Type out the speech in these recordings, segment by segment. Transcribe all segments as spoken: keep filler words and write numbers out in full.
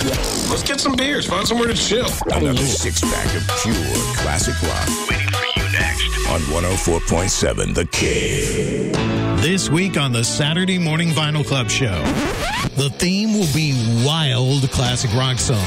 Let's get some beers. Find somewhere to chill. Another six-pack of pure classic rock. Waiting for you next. On one oh four point seven The Kid. This week on the Saturday Morning Vinyl Club Show, the theme will be wild classic rock songs.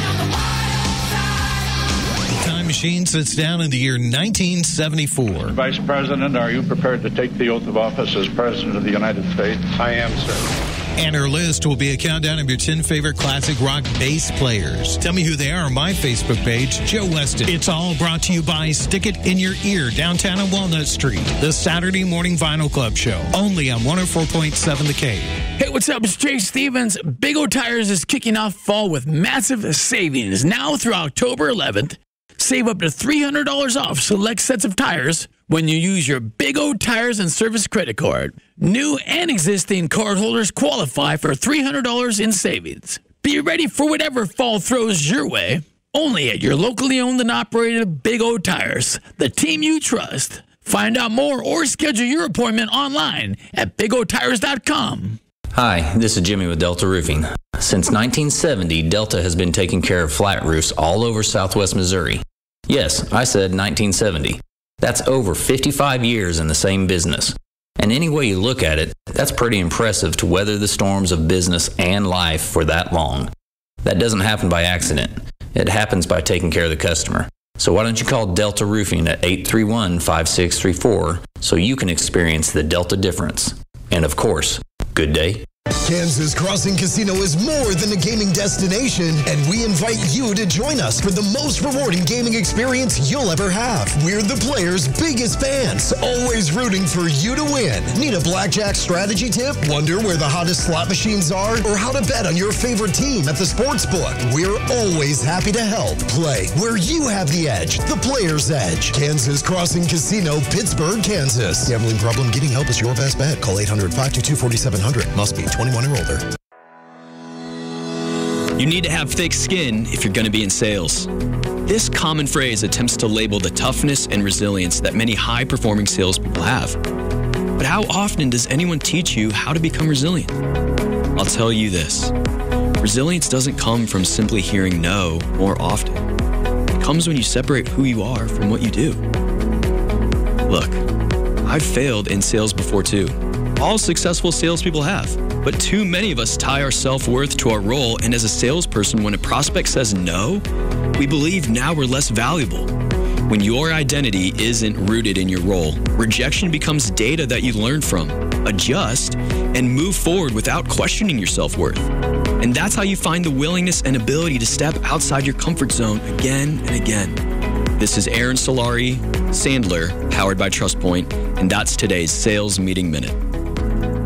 The Time Machine sits down in the year nineteen seventy-four. Vice President, are you prepared to take the oath of office as President of the United States? I am, sir. And our list will be a countdown of your ten favorite classic rock bass players. Tell me who they are on my Facebook page, Joe Weston. It's all brought to you by Stick It in Your Ear, downtown on Walnut Street. The Saturday Morning Vinyl Club Show, only on one oh four point seven The Cave. Hey, what's up? It's Jay Stevens. Big O Tires is kicking off fall with massive savings. Now through October eleventh, save up to three hundred dollars off select sets of tires when you use your Big O Tires and Service credit card. New and existing cardholders qualify for three hundred dollars in savings. Be ready for whatever fall throws your way. Only at your locally owned and operated Big O Tires, the team you trust. Find out more or schedule your appointment online at big o tires dot com. Hi, this is Jimmy with Delta Roofing. Since nineteen seventy, Delta has been taking care of flat roofs all over southwest Missouri. Yes, I said nineteen seventy. That's over fifty-five years in the same business. And any way you look at it, that's pretty impressive to weather the storms of business and life for that long. That doesn't happen by accident. It happens by taking care of the customer. So why don't you call Delta Roofing at eight three one, five six three four so you can experience the Delta difference. And of course, good day. Kansas Crossing Casino is more than a gaming destination, and we invite you to join us for the most rewarding gaming experience you'll ever have. We're the players' biggest fans, always rooting for you to win. Need a blackjack strategy tip? Wonder where the hottest slot machines are? Or how to bet on your favorite team at the sports book? We're always happy to help. Play where you have the edge, the player's edge. Kansas Crossing Casino, Pittsburgh, Kansas. Gambling problem? Getting help is your best bet. Call eight hundred, five two two, four seven zero zero. Must be twenty-one or older. You need to have thick skin if you're going to be in sales. This common phrase attempts to label the toughness and resilience that many high-performing salespeople have. But how often does anyone teach you how to become resilient? I'll tell you this. Resilience doesn't come from simply hearing no more often. It comes when you separate who you are from what you do. Look, I've failed in sales before too. All successful salespeople have. But too many of us tie our self-worth to our role, and as a salesperson, when a prospect says no, we believe now we're less valuable. When your identity isn't rooted in your role, rejection becomes data that you learn from, adjust, and move forward without questioning your self-worth. And that's how you find the willingness and ability to step outside your comfort zone again and again. This is Aaron Solari, Sandler, powered by TrustPoint, and that's today's Sales Meeting Minute.